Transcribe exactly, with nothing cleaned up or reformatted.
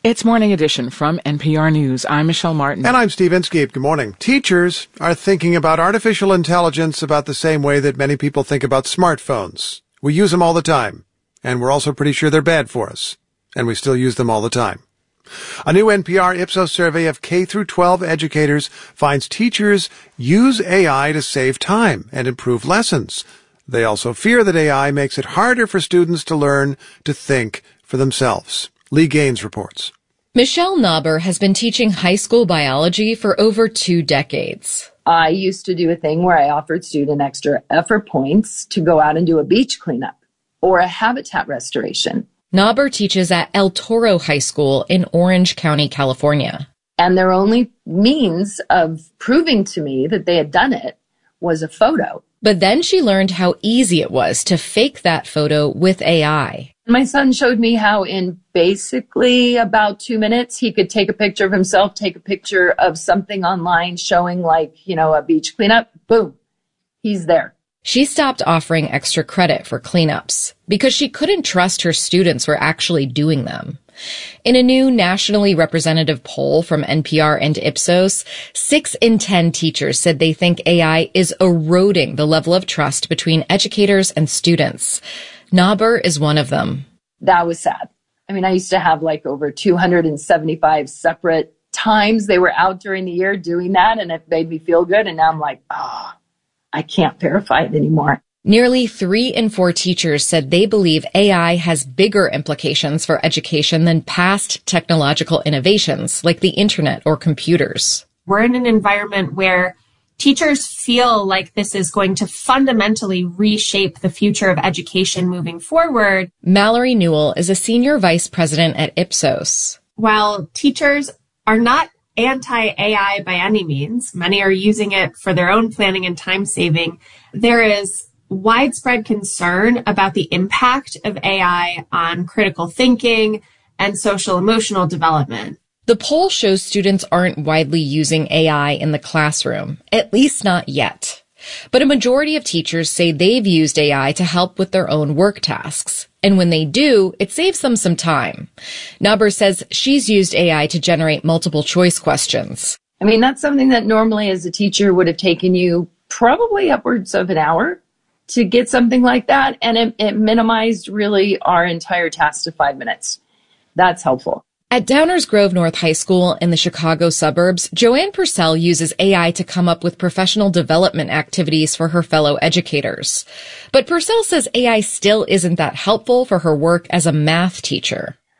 It's Morning Edition from N P R News. I'm Michelle Martin. And I'm Steve Inskeep. Good morning. Teachers are thinking about artificial intelligence about the same way that many people think about smartphones. We use them all the time, and we're also pretty sure they're bad for us, and we still use them all the time. A new N P R Ipsos survey of K through twelve educators finds teachers use A I to save time and improve lessons. They also fear that A I makes it harder for students to learn to think for themselves. Lee Gaines reports. Michelle Knauber has been teaching high school biology for over two decades. I used to do a thing where I offered student extra effort points to go out and do a beach cleanup or a habitat restoration. Knauber teaches at El Toro High School in Orange County, California. And their only means of proving to me that they had done it was a photo. But then she learned how easy it was to fake that photo with A I. My son showed me how in basically about two minutes, he could take a picture of himself, take a picture of something online showing like, you know, a beach cleanup. Boom. He's there. She stopped offering extra credit for cleanups because she couldn't trust her students were actually doing them. In a new nationally representative poll from N P R and Ipsos, six in ten teachers said they think A I is eroding the level of trust between educators and students. Knauber is one of them. That was sad. I mean, I used to have like over two hundred seventy-five separate times they were out during the year doing that, and it made me feel good. And now I'm like, oh, I can't verify it anymore. Nearly three in four teachers said they believe A I has bigger implications for education than past technological innovations like the internet or computers. We're in an environment where teachers feel like this is going to fundamentally reshape the future of education moving forward. Mallory Newell is a senior vice president at Ipsos. While teachers are not anti-A I by any means, many are using it for their own planning and time saving, there is widespread concern about the impact of A I on critical thinking and social emotional development. The poll shows students aren't widely using A I in the classroom, at least not yet. But a majority of teachers say they've used A I to help with their own work tasks. And when they do, it saves them some time. Knauber says she's used A I to generate multiple choice questions. I mean, that's something that normally as a teacher would have taken you probably upwards of an hour to get something like that. And it, it minimized really our entire task to five minutes. That's helpful. At Downers Grove North High School in the Chicago suburbs, Joanne Purcell uses A I to come up with professional development activities for her fellow educators. But Purcell says A I still isn't that helpful for her work as a math teacher.